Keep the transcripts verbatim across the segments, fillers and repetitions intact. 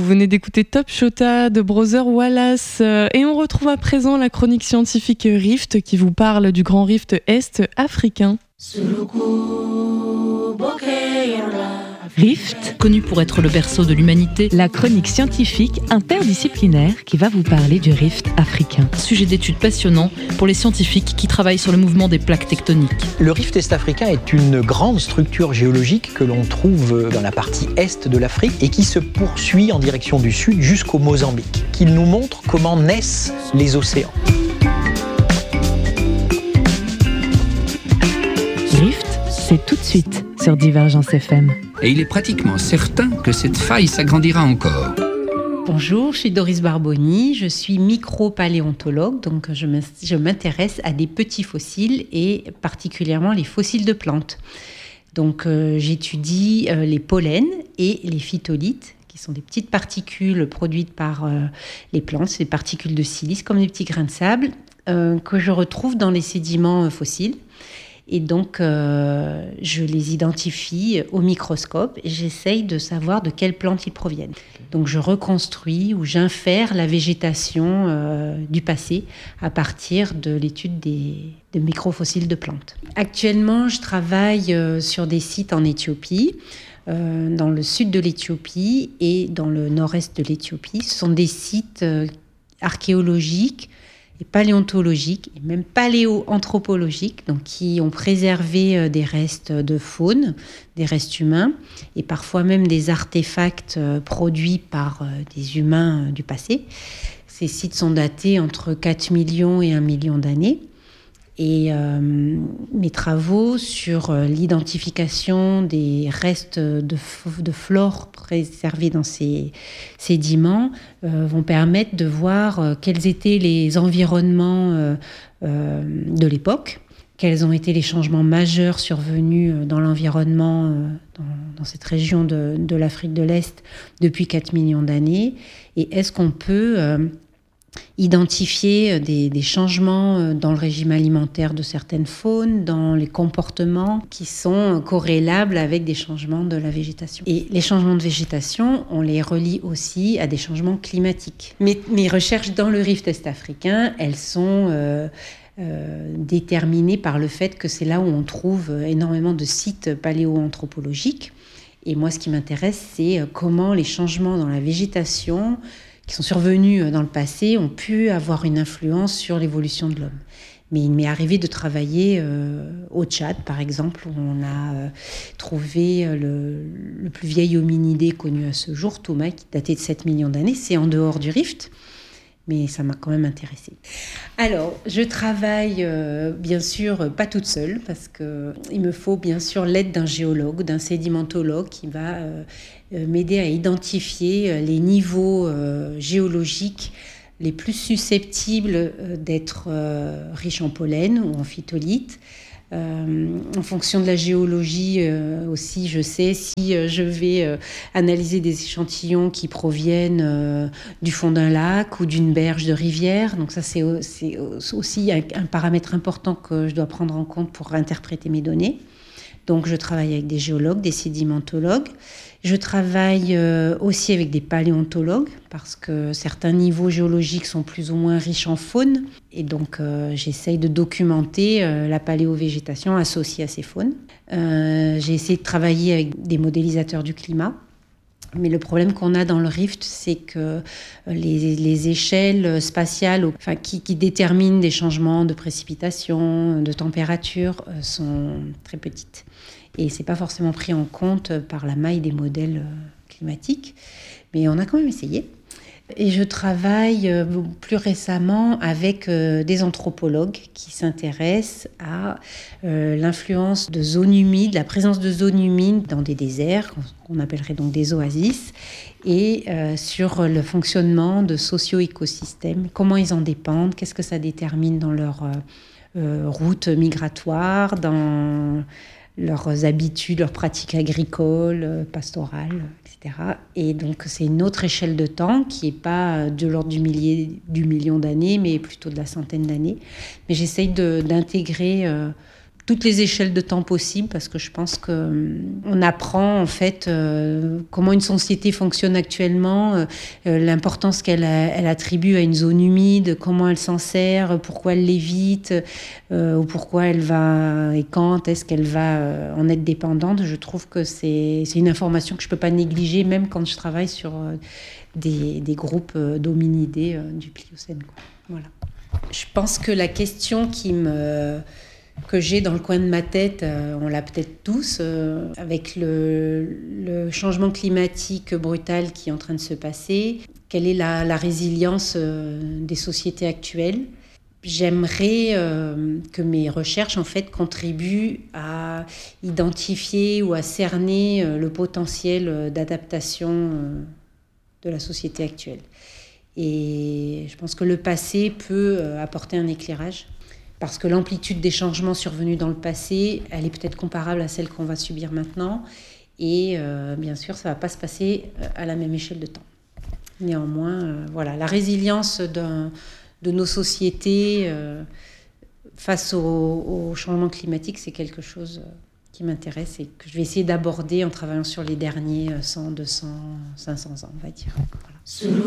Vous venez d'écouter Top Shota de Brother Wallace et on retrouve à présent la chronique scientifique Rift qui vous parle du grand rift est africain. Rift, connu pour être le berceau de l'humanité, la chronique scientifique interdisciplinaire qui va vous parler du rift africain. Sujet d'étude passionnant pour les scientifiques qui travaillent sur le mouvement des plaques tectoniques. Le rift est africain est une grande structure géologique que l'on trouve dans la partie est de l'Afrique et qui se poursuit en direction du sud jusqu'au Mozambique, qui nous montre comment naissent les océans. Rift, c'est tout de suite sur Divergence F M. Et il est pratiquement certain que cette faille s'agrandira encore. Bonjour, je suis Doris Barboni, je suis micropaléontologue, donc je m'intéresse à des petits fossiles et particulièrement les fossiles de plantes. Donc euh, j'étudie euh, les pollens et les phytolithes, qui sont des petites particules produites par euh, les plantes, c'est des particules de silice comme des petits grains de sable euh, que je retrouve dans les sédiments fossiles. Et donc, euh, je les identifie au microscope et j'essaye de savoir de quelles plantes ils proviennent. Donc, je reconstruis ou j'infère la végétation euh, du passé à partir de l'étude des, des microfossiles de plantes. Actuellement, je travaille euh, sur des sites en Éthiopie, euh, dans le sud de l'Éthiopie et dans le nord-est de l'Éthiopie. Ce sont des sites euh, archéologiques et paléontologiques et même paléoanthropologiques, donc qui ont préservé des restes de faune, des restes humains et parfois même des artefacts produits par des humains du passé. Ces sites sont datés entre quatre millions et un million d'années. Et euh, mes travaux sur l'identification des restes de, de flore préservés dans ces sédiments euh, vont permettre de voir euh, quels étaient les environnements euh, euh, de l'époque, quels ont été les changements majeurs survenus dans l'environnement euh, dans, dans cette région de, de l'Afrique de l'Est depuis quatre millions d'années, et est-ce qu'on peut euh, identifier des, des changements dans le régime alimentaire de certaines faunes, dans les comportements qui sont corrélables avec des changements de la végétation. Et les changements de végétation, on les relie aussi à des changements climatiques. Mes, mes recherches dans le rift est-africain, elles sont euh, euh, déterminées par le fait que c'est là où on trouve énormément de sites paléoanthropologiques. Et moi, ce qui m'intéresse, c'est comment les changements dans la végétation qui sont survenus dans le passé ont pu avoir une influence sur l'évolution de l'homme. Mais il m'est arrivé de travailler euh, au Tchad, par exemple, où on a euh, trouvé le, le plus vieil hominidé connu à ce jour, Touma, qui datait de sept millions d'années. C'est en dehors du rift, mais ça m'a quand même intéressée. Alors, je travaille euh, bien sûr pas toute seule, parce qu'il me faut bien sûr l'aide d'un géologue, d'un sédimentologue qui va euh, m'aider à identifier les niveaux euh, géologiques les plus susceptibles euh, d'être euh, riches en pollen ou en phytolithes. Euh, en fonction de la géologie euh, aussi, je sais si euh, je vais euh, analyser des échantillons qui proviennent euh, du fond d'un lac ou d'une berge de rivière. Donc ça, c'est, c'est aussi un, un paramètre important que je dois prendre en compte pour interpréter mes données. Donc je travaille avec des géologues, des sédimentologues. Je travaille euh, aussi avec des paléontologues parce que certains niveaux géologiques sont plus ou moins riches en faune. Et donc euh, j'essaye de documenter euh, la paléovégétation associée à ces faunes. Euh, j'ai essayé de travailler avec des modélisateurs du climat. Mais le problème qu'on a dans le rift, c'est que les, les échelles spatiales enfin, qui, qui déterminent des changements de précipitation, de température, sont très petites. Et ce n'est pas forcément pris en compte par la maille des modèles climatiques. Mais on a quand même essayé. Et je travaille plus récemment avec des anthropologues qui s'intéressent à l'influence de zones humides, la présence de zones humides dans des déserts, qu'on appellerait donc des oasis, et sur le fonctionnement de socio-écosystèmes, comment ils en dépendent, qu'est-ce que ça détermine dans leur route migratoire, dans leurs habitudes, leurs pratiques agricoles, pastorales, et cetera. Et donc, c'est une autre échelle de temps qui n'est pas de l'ordre du, millier, du million d'années, mais plutôt de la centaine d'années. Mais j'essaye de, d'intégrer euh, toutes les échelles de temps possibles, parce que je pense qu'on apprend en fait euh, comment une société fonctionne actuellement, euh, l'importance qu'elle a, elle attribue à une zone humide, comment elle s'en sert, pourquoi elle l'évite, euh, ou pourquoi elle va et quand est-ce qu'elle va euh, en être dépendante. Je trouve que c'est, c'est une information que je ne peux pas négliger, même quand je travaille sur euh, des, des groupes euh, d'hominidés euh, du Pliocène, quoi. Voilà. Je pense que la question qui me... que j'ai dans le coin de ma tête, euh, on l'a peut-être tous, euh, avec le, le changement climatique brutal qui est en train de se passer. Quelle est la, la résilience euh, des sociétés actuelles ? J'aimerais euh, que mes recherches en fait contribuent à identifier ou à cerner euh, le potentiel d'adaptation euh, de la société actuelle. Et je pense que le passé peut euh, apporter un éclairage. Parce que l'amplitude des changements survenus dans le passé, elle est peut-être comparable à celle qu'on va subir maintenant. Et euh, bien sûr, ça ne va pas se passer à la même échelle de temps. Néanmoins, euh, voilà, la résilience d'un, de nos sociétés euh, face au, au changement climatique, c'est quelque chose qui m'intéresse et que je vais essayer d'aborder en travaillant sur les derniers cent, deux cents, cinq cents ans, on va dire. Voilà.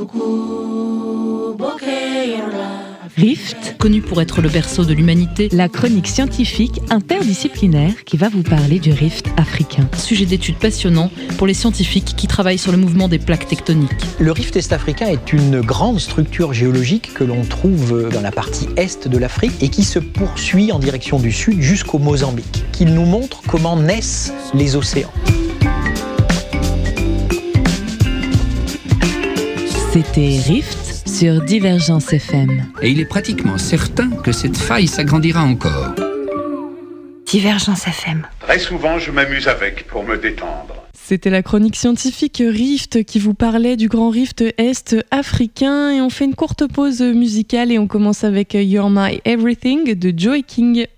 Rift, Connu pour être le berceau de l'humanité, la chronique scientifique interdisciplinaire qui va vous parler du rift africain. sujet d'étude passionnant pour les scientifiques qui travaillent sur le mouvement des plaques tectoniques. Le rift est-africain est une grande structure géologique que l'on trouve dans la partie est de l'Afrique et qui se poursuit en direction du sud jusqu'au Mozambique, qui nous montre comment naissent les océans. C'était Rift sur Divergence F M. Et il est pratiquement certain que cette faille s'agrandira encore. Divergence F M. Très souvent, je m'amuse avec pour me détendre. C'était la chronique scientifique Rift qui vous parlait du grand rift est africain et on fait une courte pause musicale et on commence avec You're My Everything de Joey King.